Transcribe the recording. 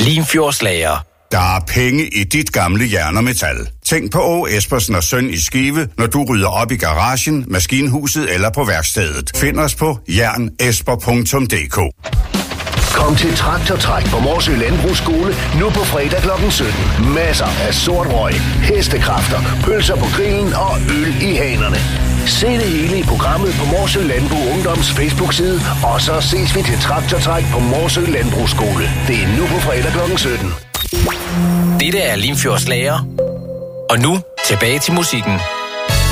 Limfjordslager. Der er penge i dit gamle jern og metal. Tænk på Å. Espersen og Søn i Skive, når du rydder op i garagen, maskinhuset eller på værkstedet. Find os på jernesper.dk. Kom til Traktortræk på Morsø Landbrugsskole nu på fredag kl. 17. Masser af sort røg, hestekræfter, pølser på grillen og øl i hanerne. Se det hele i programmet på Morsø Landbrug Ungdoms Facebook-side, og så ses vi til Traktortræk på Morsø Landbrugsskole. Det er nu på fredag kl. 17. Dette er Limfjordslager. Og nu tilbage til musikken.